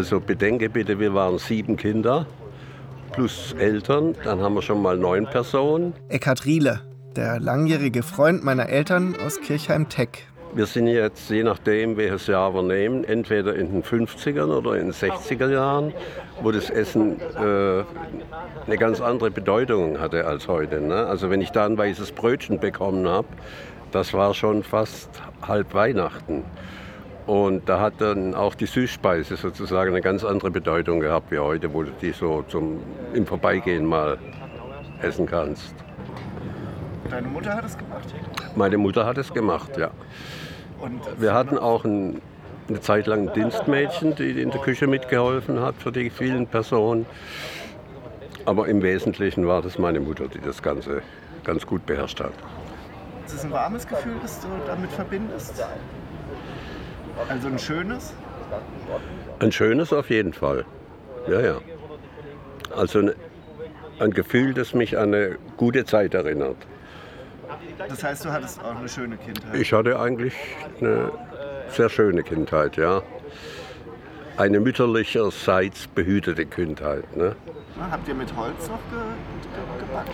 Also bedenke bitte, wir waren 7 Kinder plus Eltern, dann haben wir schon mal 9 Personen. Eckhard Riele, der langjährige Freund meiner Eltern aus Kirchheim-Teck. Wir sind jetzt, je nachdem, welches Jahr wir nehmen, entweder in den 50er oder in den 60er Jahren, wo das Essen eine ganz andere Bedeutung hatte als heute. Ne? Also wenn ich da ein weißes Brötchen bekommen habe, das war schon fast halb Weihnachten. Und da hat dann auch die Süßspeise sozusagen eine ganz andere Bedeutung gehabt wie heute, wo du die so im Vorbeigehen mal essen kannst. Deine Mutter hat es gemacht? Meine Mutter hat es gemacht, ja. Und wir hatten auch eine Zeit lang ein Dienstmädchen, die in der Küche mitgeholfen hat für die vielen Personen. Aber im Wesentlichen war das meine Mutter, die das Ganze ganz gut beherrscht hat. Ist es ein warmes Gefühl, das du damit verbindest? Also ein schönes? Ein schönes auf jeden Fall, ja. Also ein Gefühl, das mich an eine gute Zeit erinnert. Das heißt, du hattest auch eine schöne Kindheit? Ich hatte eigentlich eine sehr schöne Kindheit, ja. Eine mütterlicherseits behütete Kindheit. Ne? Habt ihr mit Holz noch gebacken?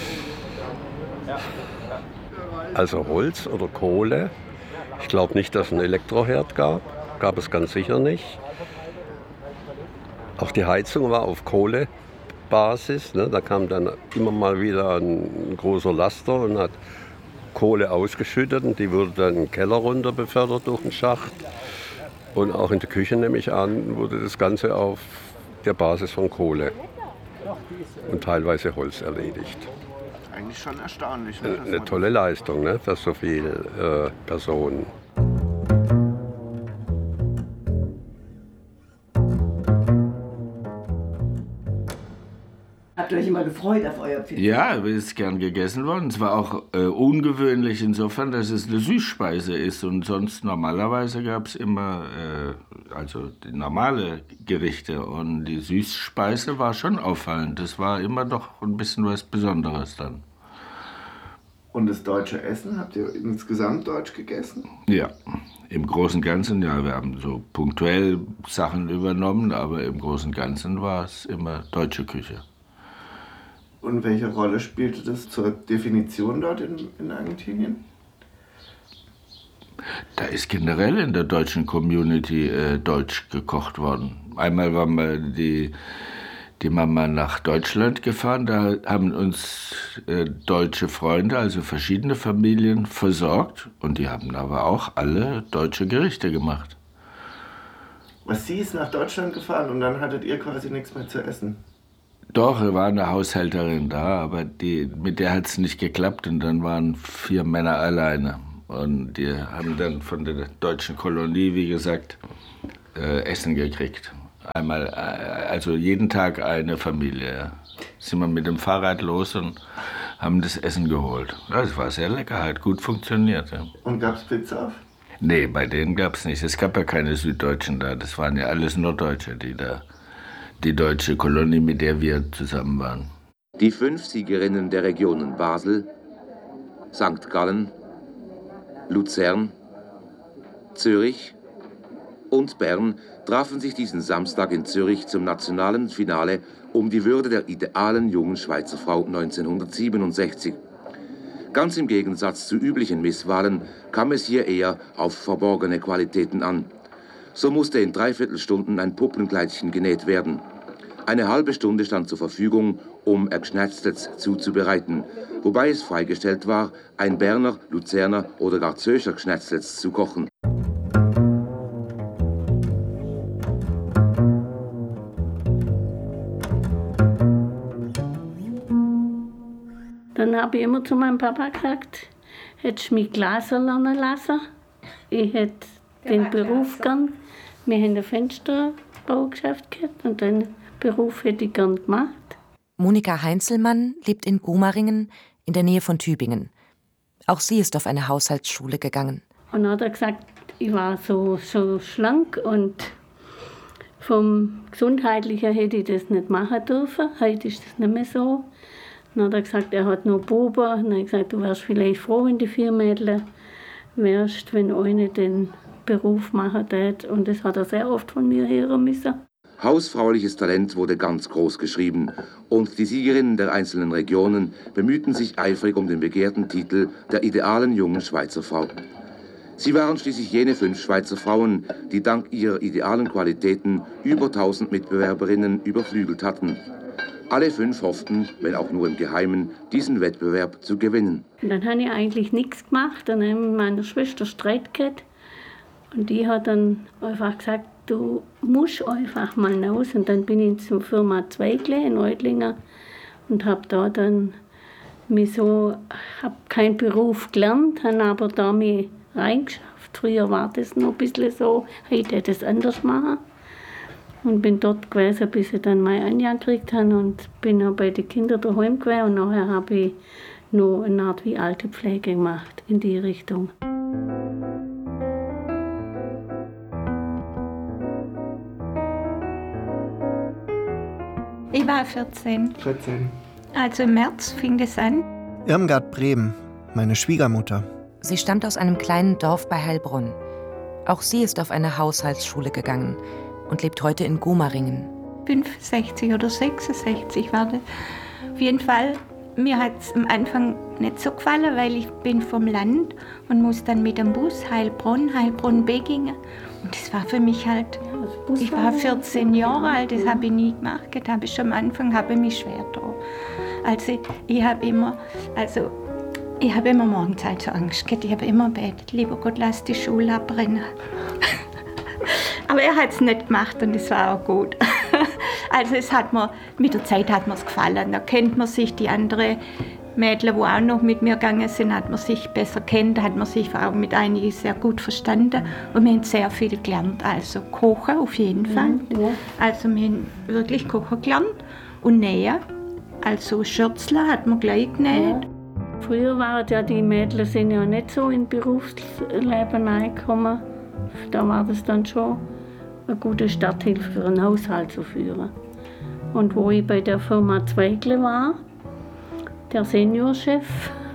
Also Holz oder Kohle. Ich glaube nicht, dass es einen Elektroherd gab. Gab es ganz sicher nicht. Auch die Heizung war auf Kohlebasis. Ne? Da kam dann immer mal wieder ein großer Laster und hat Kohle ausgeschüttet. Und die wurde dann in den Keller runter befördert durch den Schacht. Und auch in der Küche, nehme ich an, wurde das Ganze auf der Basis von Kohle und teilweise Holz erledigt. Eigentlich schon erstaunlich. Ne? Eine tolle Leistung, ne, für so viele Personen. Habt ihr euch immer gefreut auf euer Pfiff? Ja, es ist gern gegessen worden. Es war auch ungewöhnlich insofern, dass es eine Süßspeise ist. Und sonst normalerweise gab es immer also die normale Gerichte. Und die Süßspeise war schon auffallend. Das war immer doch ein bisschen was Besonderes dann. Und das deutsche Essen, habt ihr insgesamt deutsch gegessen? Ja, im Großen und Ganzen, ja. Wir haben so punktuell Sachen übernommen, aber im Großen und Ganzen war es immer deutsche Küche. Und welche Rolle spielte das zur Definition dort in Argentinien? Da ist generell in der deutschen Community deutsch gekocht worden. Einmal waren wir die Mama nach Deutschland gefahren, da haben uns deutsche Freunde, also verschiedene Familien, versorgt. Und die haben aber auch alle deutsche Gerichte gemacht. Was, sie ist nach Deutschland gefahren und dann hattet ihr quasi nichts mehr zu essen? Doch, war eine Haushälterin da, aber mit der hat es nicht geklappt und dann waren 4 Männer alleine. Und die haben dann von der deutschen Kolonie, wie gesagt, Essen gekriegt. Einmal, also jeden Tag eine Familie. Ja. Sind wir mit dem Fahrrad los und haben das Essen geholt. Das war sehr lecker, hat gut funktioniert. Ja. Und gab es Pizza? Nee, bei denen gab es nicht. Es gab ja keine Süddeutschen da, das waren ja alles Norddeutsche, die deutsche Kolonie, mit der wir zusammen waren. Die 5 Siegerinnen der Regionen Basel, St. Gallen, Luzern, Zürich und Bern trafen sich diesen Samstag in Zürich zum nationalen Finale um die Würde der idealen jungen Schweizer Frau 1967. Ganz im Gegensatz zu üblichen Misswahlen kam es hier eher auf verborgene Qualitäten an. So musste in 3/4 Stunden ein Puppenkleidchen genäht werden. Eine halbe Stunde stand zur Verfügung, um Gschnätzlets zuzubereiten, wobei es freigestellt war, ein Berner, Luzerner oder gar Zürcher Gschnätzlets zu kochen. Dann habe ich immer zu meinem Papa gesagt, hättest du mich Glaser lernen lassen. Ich hätte den Beruf gern. Wir haben ein Fensterbaugeschäft gehabt und den Beruf hätte ich gern gemacht. Monika Heinzelmann lebt in Gomaringen in der Nähe von Tübingen. Auch sie ist auf eine Haushaltsschule gegangen. Und dann hat er gesagt, ich war so schlank und vom Gesundheitlichen hätte ich das nicht machen dürfen. Heute ist das nicht mehr so. Dann hat er gesagt, er hat nur Buben. Dann hat er gesagt, du wärst vielleicht froh, wenn die 4 Mädchen wärst, wenn eine den Beruf machen tät. Und das hat er sehr oft von mir hören müssen. Hausfrauliches Talent wurde ganz groß geschrieben und die Siegerinnen der einzelnen Regionen bemühten sich eifrig um den begehrten Titel der idealen jungen Schweizer Frau. Sie waren schließlich jene 5 Schweizer Frauen, die dank ihrer idealen Qualitäten über 1000 Mitbewerberinnen überflügelt hatten. Alle 5 hofften, wenn auch nur im Geheimen, diesen Wettbewerb zu gewinnen. Und dann habe ich eigentlich nichts gemacht. Dann habe ich mit meiner Schwester Streit gehabt. Und die hat dann einfach gesagt, du musst einfach mal raus. Und dann bin ich zur Firma Zweigle in Reutlingen und habe da dann habe keinen Beruf gelernt, habe aber da mich reingeschafft. Früher war das noch ein bisschen so, heute hätte ich das anders machen. Und bin dort gewesen, bis ich dann meine Anja gekriegt habe und bin auch bei den Kindern daheim gewesen. Und nachher habe ich noch eine Art wie alte Pflege gemacht in die Richtung. Ich war 14. 14. Also im März fing das an. Irmgard Brehm, meine Schwiegermutter. Sie stammt aus einem kleinen Dorf bei Heilbronn. Auch sie ist auf eine Haushaltsschule gegangen und lebt heute in Gomaringen. 65 oder 66 war das. Auf jeden Fall, mir hat es am Anfang nicht so gefallen, weil ich bin vom Land und muss dann mit dem Bus Heilbronn-Begingen. Und das war für mich halt, ich war 14 Jahre alt, das habe ich nie gemacht. Das habe ich schon am Anfang habe ich mich schwer getan. Also ich habe immer morgens halt so Angst gehabt. Ich habe immer gebetet, lieber Gott, lass die Schule abbrennen. Aber er hat es nicht gemacht und es war auch gut. Also mit der Zeit hat mir es gefallen. Da kennt man sich, die anderen Mädchen, die auch noch mit mir gegangen sind, hat man sich besser kennt, hat man sich auch mit einigen sehr gut verstanden. Und wir haben sehr viel gelernt. Also kochen auf jeden Fall. Ja. Also wir haben wirklich kochen gelernt und nähen. Also Schürzler hat man gleich genäht. Ja. Früher waren ja die Mädchen sind ja nicht so in Berufsleben reingekommen. Da war das dann schon eine gute Starthilfe für einen Haushalt zu führen. Und wo ich bei der Firma Zweigle war, der Seniorchef,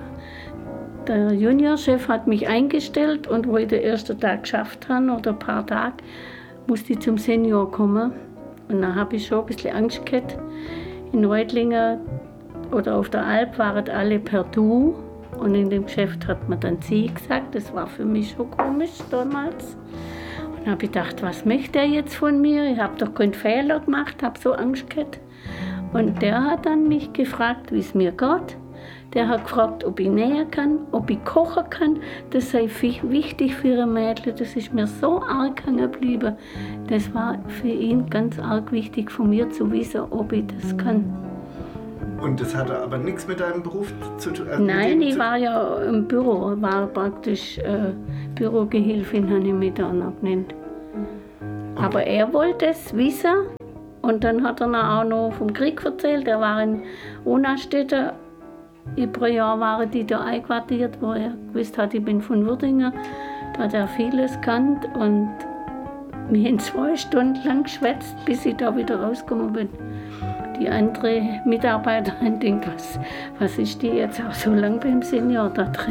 der Juniorchef hat mich eingestellt und wo ich den ersten Tag geschafft habe, oder ein paar Tage, musste ich zum Senior kommen. Und dann habe ich schon ein bisschen Angst gehabt. In Reutlingen oder auf der Alp waren alle per Du. Und in dem Geschäft hat man dann Sie gesagt. Das war für mich schon komisch damals. Und dann habe ich gedacht, was möchte er jetzt von mir? Ich habe doch keinen Fehler gemacht, habe so Angst gehabt. Und der hat dann mich gefragt, wie es mir geht. Der hat gefragt, ob ich nähen kann, ob ich kochen kann. Das sei wichtig für ein Mädchen. Das ist mir so arg hängen geblieben. Das war für ihn ganz arg wichtig von mir zu wissen, ob ich das kann. Und das hatte aber nichts mit deinem Beruf zu tun? Nein, ich war ja im Büro, war praktisch Bürogehilfin, habe ich mich dann abgenannt. Okay. Aber er wollte es wissen. Und dann hat er auch noch vom Krieg erzählt. Er war in Onastetten. Über ein Jahr waren die da einquartiert, wo er gewusst hat, ich bin von Würdingen. Da hat er vieles gekannt. Und wir haben 2 Stunden lang geschwätzt, bis ich da wieder rausgekommen bin. Die andere Mitarbeiterin denkt, was ist die jetzt auch so lange beim Senior da drin?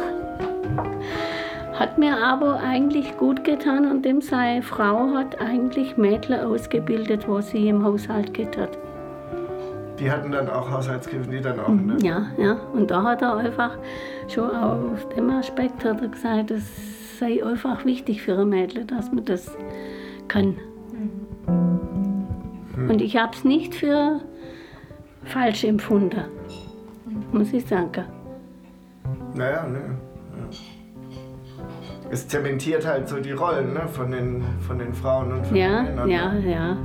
Hat mir aber eigentlich gut getan und dem seine Frau hat eigentlich Mädchen ausgebildet, wo sie im Haushalt geht hat. Die hatten dann auch Haushaltshilfen, die dann auch, ne? Ja. Und da hat er einfach schon aus dem Aspekt hat er gesagt, es sei einfach wichtig für ein Mädchen, dass man das kann. Und ich habe es nicht für falsch empfunden, muss ich sagen. Naja, ne. Ja. Es zementiert halt so die Rollen, ne, von den Frauen und von den Männern. Ja.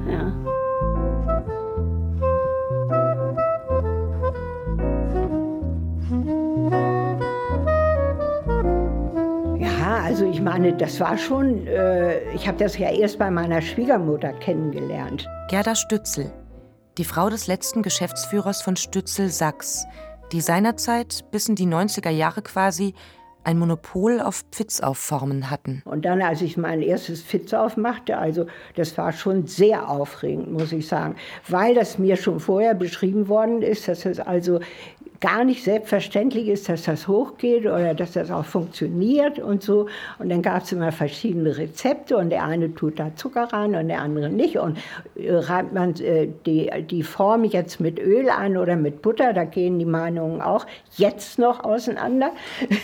Ja, also ich meine, das war schon, ich habe das ja erst bei meiner Schwiegermutter kennengelernt. Gerda Stützel, die Frau des letzten Geschäftsführers von Stützel Sachs, die seinerzeit bis in die 90er Jahre quasi ein Monopol auf Pfitzaufformen hatten. Und dann, als ich mein erstes Pfitzauf machte, also das war schon sehr aufregend, muss ich sagen, weil das mir schon vorher beschrieben worden ist, dass es also gar nicht selbstverständlich ist, dass das hochgeht oder dass das auch funktioniert und so. Und dann gab es immer verschiedene Rezepte und der eine tut da Zucker rein und der andere nicht. Und reibt man die Form jetzt mit Öl an oder mit Butter, da gehen die Meinungen auch jetzt noch auseinander.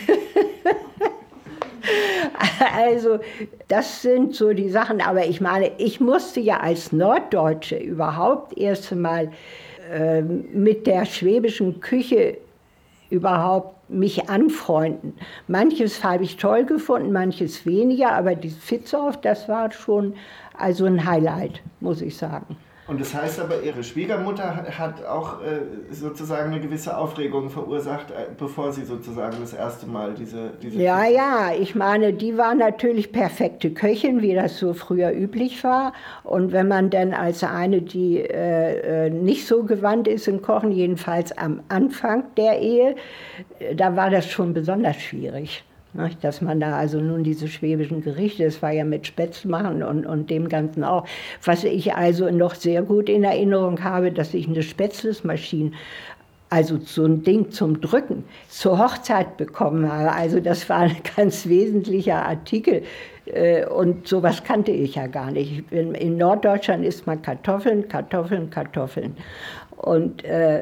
Also das sind so die Sachen, aber ich meine, ich musste ja als Norddeutsche überhaupt erst einmal mit der schwäbischen Küche überhaupt mich anfreunden. Manches habe ich toll gefunden, manches weniger, aber die Pfitzhoff, das war schon also ein Highlight, muss ich sagen. Und das heißt aber, Ihre Schwiegermutter hat auch sozusagen eine gewisse Aufregung verursacht, bevor sie sozusagen das erste Mal diese Ja, ich meine, die war natürlich perfekte Köchin, wie das so früher üblich war. Und wenn man dann als eine, die nicht so gewandt ist im Kochen, jedenfalls am Anfang der Ehe, da war das schon besonders schwierig. Dass man da also nun diese schwäbischen Gerichte, das war ja mit Spätzle machen und dem Ganzen auch. Was ich also noch sehr gut in Erinnerung habe, dass ich eine Spätzlesmaschine, also so ein Ding zum Drücken, zur Hochzeit bekommen habe. Also das war ein ganz wesentlicher Artikel und sowas kannte ich ja gar nicht. In Norddeutschland isst man Kartoffeln, Kartoffeln, Kartoffeln. Und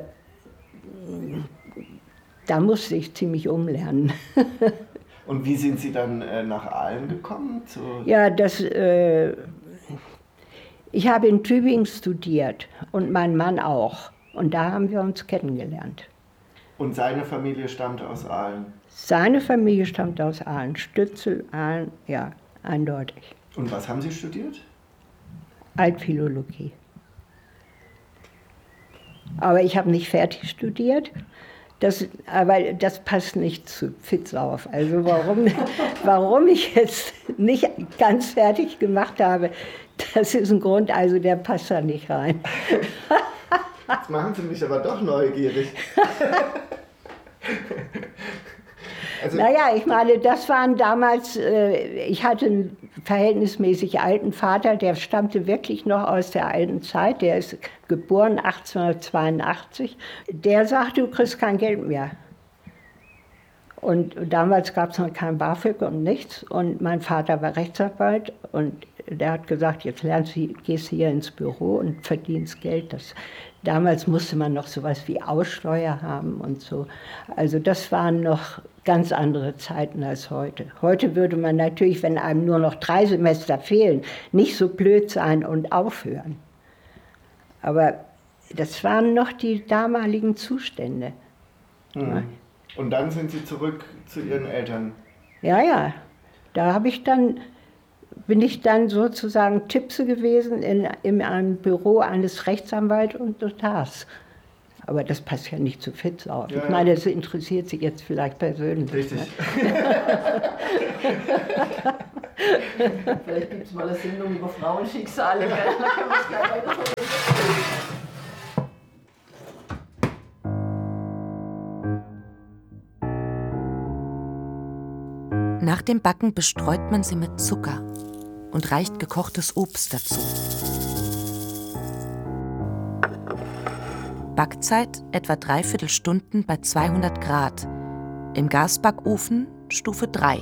da musste ich ziemlich umlernen. Und wie sind Sie dann nach Aalen gekommen? Ja, ich habe in Tübingen studiert und mein Mann auch. Und da haben wir uns kennengelernt. Und seine Familie stammte aus Aalen? Seine Familie stammt aus Aalen. Stützel, Aalen, ja, eindeutig. Und was haben Sie studiert? Altphilologie. Aber ich habe nicht fertig studiert. Aber das passt nicht zu Pfitzhoff. Also warum ich jetzt nicht ganz fertig gemacht habe, das ist ein Grund, also der passt da nicht rein. Jetzt machen Sie mich aber doch neugierig. Also naja, ich meine, das waren damals, ich hatte einen verhältnismäßig alten Vater, der stammte wirklich noch aus der alten Zeit, der ist geboren 1882. Der sagte, du kriegst kein Geld mehr. Und damals gab es noch kein BAföG und nichts. Und mein Vater war Rechtsanwalt und der hat gesagt, jetzt gehst du hier ins Büro und verdienst Geld. Damals musste man noch sowas wie Aussteuer haben und so. Also das waren noch ganz andere Zeiten als heute. Heute würde man natürlich, wenn einem nur noch 3 Semester fehlen, nicht so blöd sein und aufhören. Aber das waren noch die damaligen Zustände. Mhm. Und dann sind Sie zurück zu Ihren Eltern? Ja. Da bin ich dann sozusagen Tipse gewesen in einem Büro eines Rechtsanwalts und Notars. Aber das passt ja nicht zu Pfitzhoff. Ja, ich meine, das interessiert Sie jetzt vielleicht persönlich. Richtig. Ne? Vielleicht gibt es mal eine Sendung über Frauenschicksale. Nach dem Backen bestreut man sie mit Zucker und reicht gekochtes Obst dazu. Backzeit etwa 3/4 Stunden bei 200 Grad. Im Gasbackofen Stufe 3.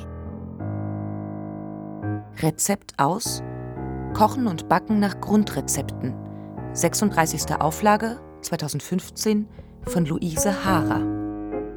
Rezept aus: Kochen und Backen nach Grundrezepten. 36. Auflage 2015 von Luise Haarer.